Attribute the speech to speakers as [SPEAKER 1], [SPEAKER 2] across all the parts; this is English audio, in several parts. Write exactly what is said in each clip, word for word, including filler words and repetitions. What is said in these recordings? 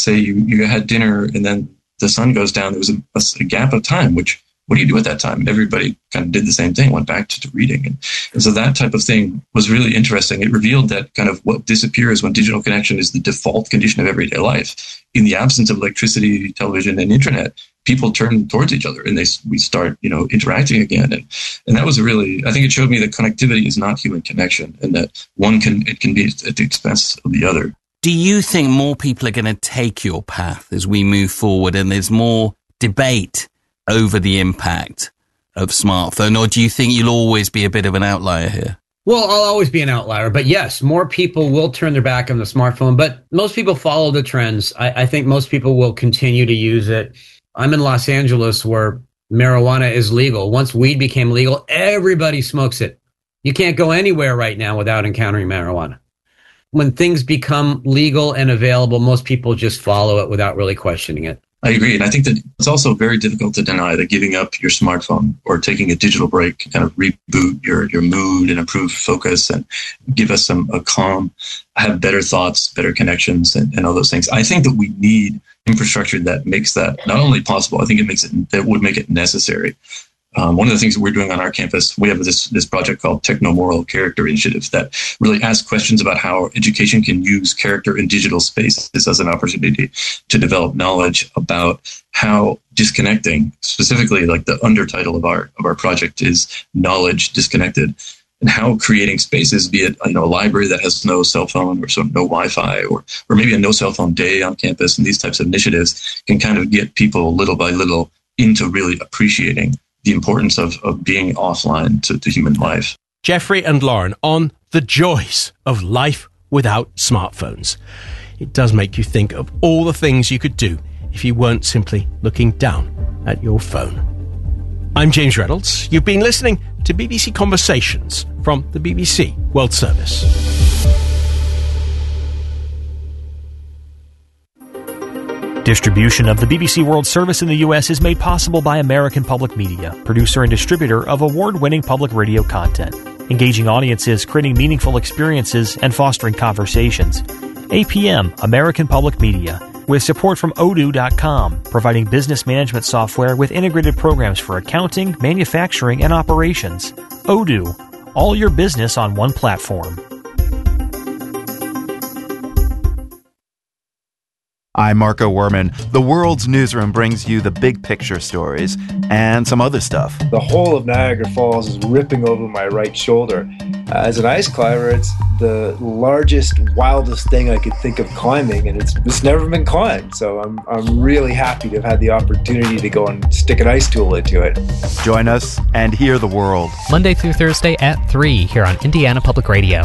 [SPEAKER 1] say you, you had dinner and then the sun goes down, there was a, a, a gap of time, which, what do you do at that time? Everybody kind of did the same thing, went back to, to reading. And, and so that type of thing was really interesting. It revealed that kind of what disappears when digital connection is the default condition of everyday life. In the absence of electricity, television, and internet, people turn towards each other and they we start, you know, interacting again. And, and that was a really, I think it showed me that connectivity is not human connection and that one can, it can be at the expense of the other.
[SPEAKER 2] Do you think more people are going to take your path as we move forward and there's more debate over the impact of smartphone, or do you think you'll always be a bit of an outlier here?
[SPEAKER 3] Well, I'll always be an outlier, but yes, more people will turn their back on the smartphone, but most people follow the trends. I, I think most people will continue to use it. I'm in Los Angeles where marijuana is legal. Once weed became legal, everybody smokes it. You can't go anywhere right now without encountering marijuana. When things become legal and available, most people just follow it without really questioning it.
[SPEAKER 1] I agree. And I think that it's also very difficult to deny that giving up your smartphone or taking a digital break can kind of reboot your, your mood and improve focus and give us some a calm, have better thoughts, better connections, and, and all those things. I think that we need infrastructure that makes that not only possible, I think it makes it, that would make it necessary. Um, one of the things that we're doing on our campus, we have this this project called Techno-Moral Character Initiative that really asks questions about how education can use character in digital spaces as an opportunity to develop knowledge about how disconnecting, specifically like the undertitle of our of our project is knowledge disconnected, and how creating spaces, be it you know a library that has no cell phone or so no Wi-Fi, or or maybe a no cell phone day on campus, and these types of initiatives can kind of get people little by little into really appreciating the importance of, of being offline to, to human life.
[SPEAKER 4] Jeffrey and Lauren on the joys of life without smartphones. It does make you think of all the things you could do if you weren't simply looking down at your phone. I'm James Reynolds. You've been listening to B B C Conversations from the B B C World Service.
[SPEAKER 5] Distribution of the B B C World Service in the U S is made possible by American Public Media, producer and distributor of award-winning public radio content, engaging audiences, creating meaningful experiences, and fostering conversations. A P M, American Public Media, with support from odoo dot com, providing business management software with integrated programs for accounting, manufacturing, and operations. Odoo, all your business on one platform.
[SPEAKER 6] I'm Marco Werman. The World's Newsroom brings you the big picture stories and some other stuff.
[SPEAKER 7] The whole of Niagara Falls is ripping over my right shoulder. Uh, as an ice climber, it's the largest, wildest thing I could think of climbing, and it's it's never been climbed. So I'm I'm really happy to have had the opportunity to go and stick an ice tool into it.
[SPEAKER 6] Join us and hear the world.
[SPEAKER 8] Monday through Thursday at three here on Indiana Public Radio.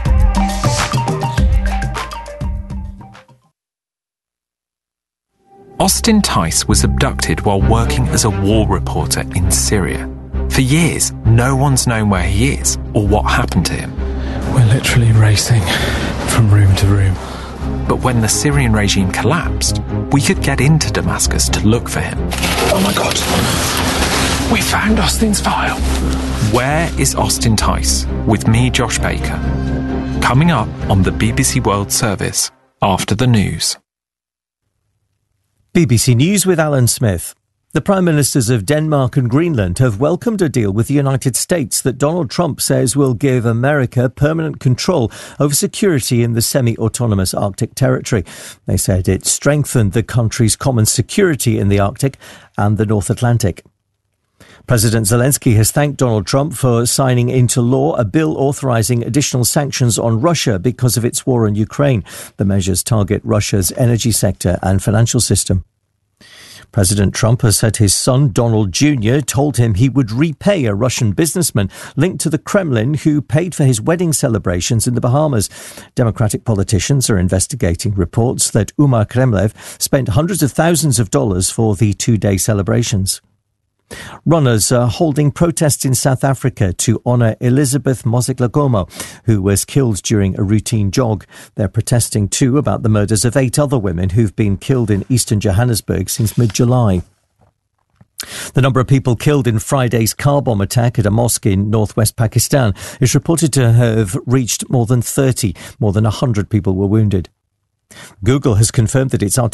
[SPEAKER 9] Austin Tice was abducted while working as a war reporter in Syria. For years, no one's known where he is or what happened to him.
[SPEAKER 10] We're literally racing from room to room.
[SPEAKER 9] But when the Syrian regime collapsed, we could get into Damascus to look for him.
[SPEAKER 10] Oh my God! We found Austin's file.
[SPEAKER 9] Where is Austin Tice? With me, Josh Baker. Coming up on the B B C World Service after the news.
[SPEAKER 11] B B C News with Alan Smith. The Prime Ministers of Denmark and Greenland have welcomed a deal with the United States that Donald Trump says will give America permanent control over security in the semi-autonomous Arctic territory. They said it strengthened the country's common security in the Arctic and the North Atlantic. President Zelensky has thanked Donald Trump for signing into law a bill authorizing additional sanctions on Russia because of its war in Ukraine. The measures target Russia's energy sector and financial system. President Trump has said his son, Donald Junior, told him he would repay a Russian businessman linked to the Kremlin who paid for his wedding celebrations in the Bahamas. Democratic politicians are investigating reports that Umar Kremlev spent hundreds of thousands of dollars for the two-day celebrations. Runners are holding protests in South Africa to honour Elizabeth Moseglagomo, who was killed during a routine jog. They're protesting too about the murders of eight other women who've been killed in eastern Johannesburg since mid-July. The number of people killed in Friday's car bomb attack at a mosque in northwest Pakistan is reported to have reached more than thirty. More than one hundred people were wounded. Google has confirmed that its